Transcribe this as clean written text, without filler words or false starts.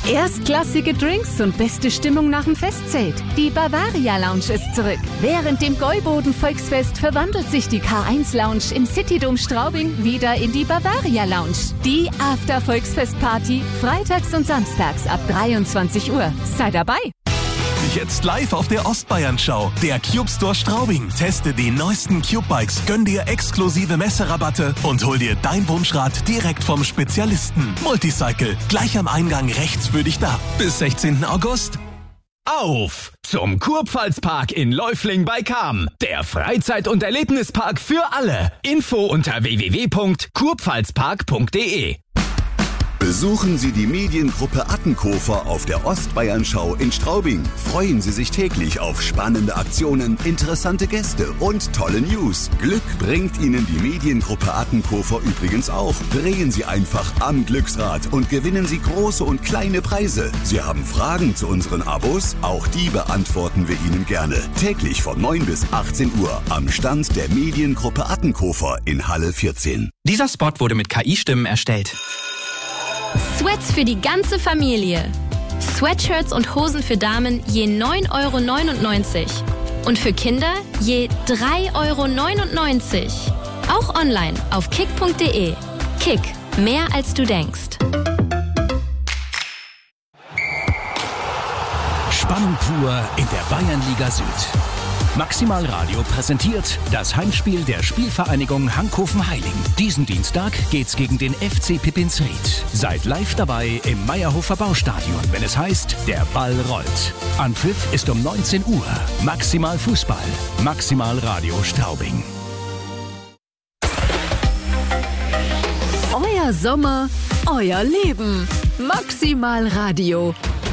Erstklassige Drinks und beste Stimmung nach dem Festzelt. Die Bavaria Lounge ist zurück. Während dem Gäuboden Volksfest verwandelt sich die K1 Lounge im Citydom Straubing wieder in die Bavaria Lounge. Die After-Volksfest-Party freitags und samstags ab 23 Uhr. Sei dabei! Jetzt live auf der Ostbayern-Schau. Der Cube Store Straubing. Teste die neuesten Cube-Bikes, gönn dir exklusive Messerabatte und hol dir dein Wunschrad direkt vom Spezialisten. Multicycle, gleich am Eingang rechts für dich da. Bis 16. August. Auf zum Kurpfalzpark in Läufling bei Cham. Der Freizeit- und Erlebnispark für alle. Info unter www.kurpfalzpark.de. Besuchen Sie die Mediengruppe Attenkofer auf der Ostbayern-Schau in Straubing. Freuen Sie sich täglich auf spannende Aktionen, interessante Gäste und tolle News. Glück bringt Ihnen die Mediengruppe Attenkofer übrigens auch. Drehen Sie einfach am Glücksrad und gewinnen Sie große und kleine Preise. Sie haben Fragen zu unseren Abos? Auch die beantworten wir Ihnen gerne. Täglich von 9 bis 18 Uhr am Stand der Mediengruppe Attenkofer in Halle 14. Dieser Spot wurde mit KI-Stimmen erstellt. Sweats für die ganze Familie. Sweatshirts und Hosen für Damen je 9,99 € und für Kinder je 3,99 €. Auch online auf kick.de. Kick, mehr als du denkst. Spannung pur in der Bayernliga Süd. Maximal Radio präsentiert das Heimspiel der Spielvereinigung Hankhofen-Heiling. Diesen Dienstag geht's gegen den FC Pippins-Ried. Seid live dabei im Meierhofer Baustadion, wenn es heißt, der Ball rollt. Anpfiff ist um 19 Uhr. Maximal Fußball. Maximal Radio Straubing. Euer Sommer, euer Leben. Maximal Radio.